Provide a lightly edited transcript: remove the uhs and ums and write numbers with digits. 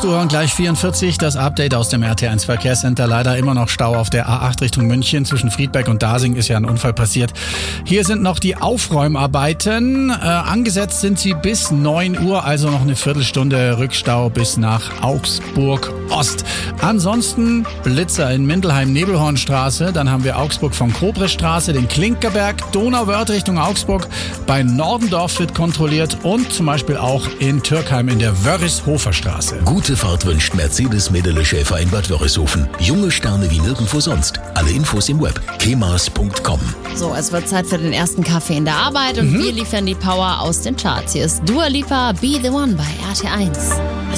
Uhr und gleich 44. Das Update aus dem RT1 Verkehrscenter. Leider immer noch Stau auf der A8 Richtung München. Zwischen Friedberg und Dasing ist ja ein Unfall passiert. Hier sind noch die Aufräumarbeiten. Angesetzt sind sie bis 9 Uhr, also noch eine Viertelstunde Rückstau bis nach Augsburg Ost. Ansonsten Blitzer in Mindelheim-Nebelhornstraße. Dann haben wir Augsburg von Kobrestraße, den Klinkerberg, Donauwörth Richtung Augsburg. Bei Nordendorf wird kontrolliert und zum Beispiel auch in Türkheim in der Wörrishofer Straße. Gute Fahrt wünscht Mercedes Medele Schäfer in Bad Wörishofen. Junge Sterne wie nirgendwo sonst. Alle Infos im Web. kemas.com. So, es wird Zeit für den ersten Kaffee in der Arbeit und wir liefern die Power aus den Charts. Hier ist Dua Lipa, Be The One bei RT1.